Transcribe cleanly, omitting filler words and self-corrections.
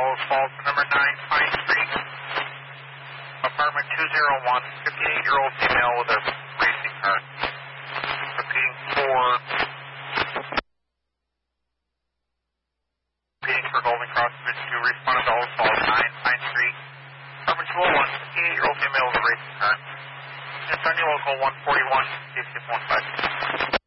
Dallas Falls, number 9 Pine Street, apartment 201, 58-year-old female with a racing car. Repeating for Golden Cross Division 2, respond to Dallas Falls, 9 Pine Street, apartment 201, 58-year-old female with a racing car. It's on your local 141, 8615.